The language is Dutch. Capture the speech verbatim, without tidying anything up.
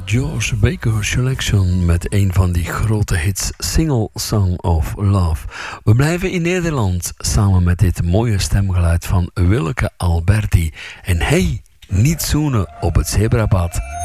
George Baker Selection met een van die grote hits, Single Song of Love. We blijven in Nederland samen met dit mooie stemgeluid van Willeke Alberti. En hey, niet zoenen op het zebrapad.